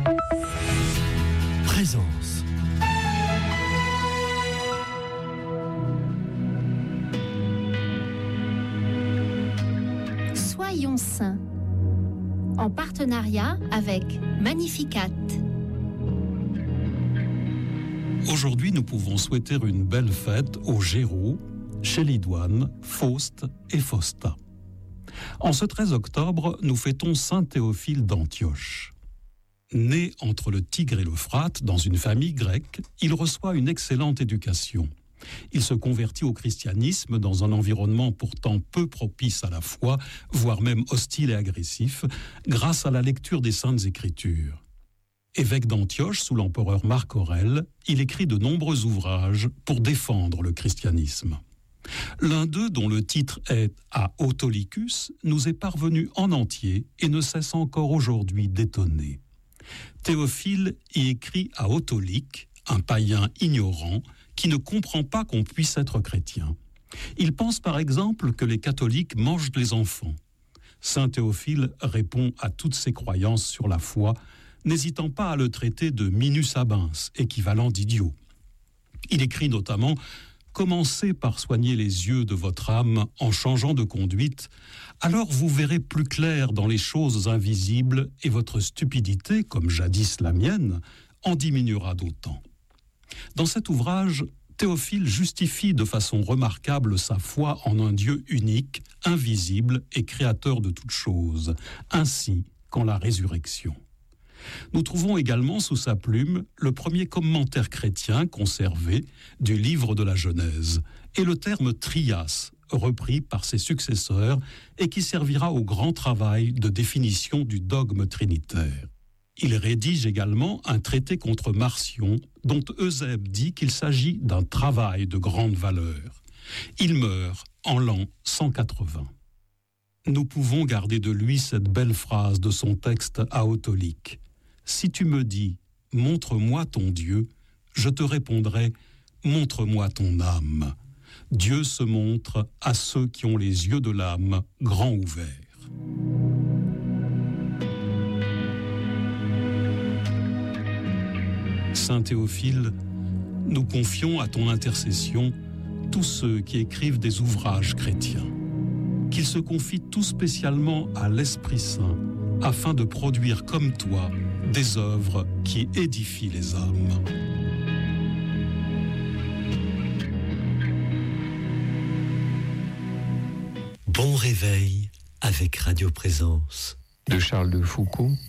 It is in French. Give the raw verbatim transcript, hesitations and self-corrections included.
Présence. Soyons saints, en partenariat avec Magnificat. Aujourd'hui, nous pouvons souhaiter une belle fête aux Géraud, Chélidoine, Faust et Fausta. En ce treize octobre, nous fêtons Saint Théophile d'Antioche. Né entre le Tigre et l'Euphrate dans une famille grecque, il reçoit une excellente éducation. Il se convertit au christianisme dans un environnement pourtant peu propice à la foi, voire même hostile et agressif, grâce à la lecture des Saintes Écritures. Évêque d'Antioche sous l'empereur Marc Aurèle, il écrit de nombreux ouvrages pour défendre le christianisme. L'un d'eux, dont le titre est « A Autolycus », nous est parvenu en entier et ne cesse encore aujourd'hui d'étonner. Théophile y écrit à Autolyque, un païen ignorant qui ne comprend pas qu'on puisse être chrétien. Il pense par exemple que les catholiques mangent les enfants. Saint Théophile répond à toutes ces croyances sur la foi, n'hésitant pas à le traiter de minus abins, équivalent d'idiot. Il écrit notamment « Commencez par soigner les yeux de votre âme en changeant de conduite, alors vous verrez plus clair dans les choses invisibles et votre stupidité, comme jadis la mienne, en diminuera d'autant. » Dans cet ouvrage, Théophile justifie de façon remarquable sa foi en un Dieu unique, invisible et créateur de toutes choses, ainsi qu'en la résurrection. Nous trouvons également sous sa plume le premier commentaire chrétien conservé du livre de la Genèse et le terme trias, repris par ses successeurs et qui servira au grand travail de définition du dogme trinitaire. Il rédige également un traité contre Marcion dont Eusèbe dit qu'il s'agit d'un travail de grande valeur. Il meurt en l'an cent quatre-vingts. Nous pouvons garder de lui cette belle phrase de son texte à Autolyque. « Si tu me dis, montre-moi ton Dieu, je te répondrai, montre-moi ton âme. Dieu se montre à ceux qui ont les yeux de l'âme grands ouverts. » Saint Théophile, nous confions à ton intercession tous ceux qui écrivent des ouvrages chrétiens. Qu'ils se confient tout spécialement à l'Esprit Saint, afin de produire comme toi des œuvres qui édifient les âmes. Bon réveil avec Radio Présence. De Charles de Foucauld.